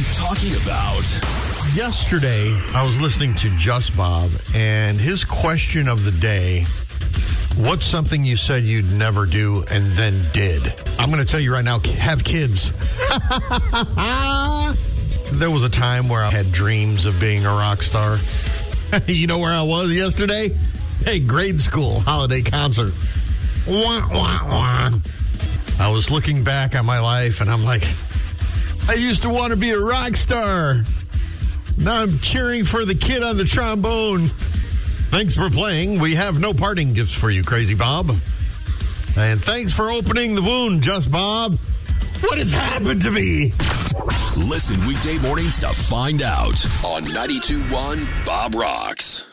talking about? Yesterday, I was listening to Just Bob, and his question of the day, what's something you said you'd never do and then did? I'm going to tell you right now, have kids. There was a time where I had dreams of being a rock star. You know where I was yesterday? Hey, grade school holiday concert. Wah, wah, wah. I was looking back on my life, and I'm like, I used to want to be a rock star. Now I'm cheering for the kid on the trombone. Thanks for playing. We have no parting gifts for you, Crazy Bob. And thanks for opening the wound, Just Bob. What has happened to me? Listen weekday mornings to find out on 92.1 Bob Rocks.